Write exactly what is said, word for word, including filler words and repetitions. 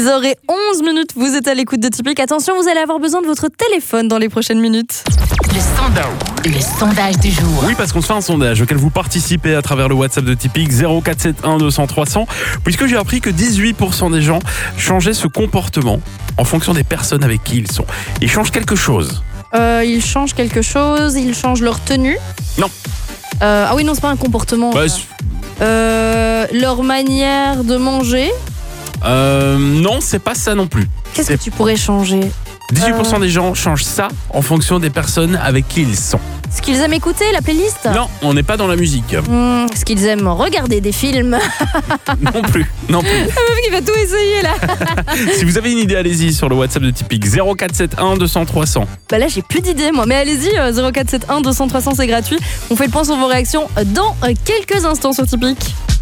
heures onze minutes, vous êtes à l'écoute de Tipeee. Attention, vous allez avoir besoin de votre téléphone dans les prochaines minutes. Le sondage, le sondage du jour. Oui, parce qu'on se fait un sondage auquel vous participez à travers le WhatsApp de Tipeee zéro quatre sept un deux cents trois cents, puisque j'ai appris que dix-huit pour cent des gens changeaient ce comportement en fonction des personnes avec qui ils sont. Ils changent quelque chose. Euh, ils changent quelque chose, ils changent leur tenue. Non. Euh, ah oui, non, c'est pas un comportement. Bah, Euh, leur manière de manger. euh, non, c'est pas ça non plus. Qu'est-ce C'est- que tu pourrais changer? dix-huit pour cent Euh. des gens changent ça en fonction des personnes avec qui ils sont. Ce qu'ils aiment écouter, la playlist. Non, on n'est pas dans la musique. Hmm, ce qu'ils aiment regarder des films. Non plus, non plus. La meuf qui va tout essayer là. Si vous avez une idée, allez-y sur le WhatsApp de Tipeee zéro quatre sept un deux cents trois cents. Bah là, j'ai plus d'idées moi. Mais allez-y, euh, zéro quatre sept un deux cents trois cents, c'est gratuit. On fait le point sur vos réactions dans euh, quelques instants sur Tipeee.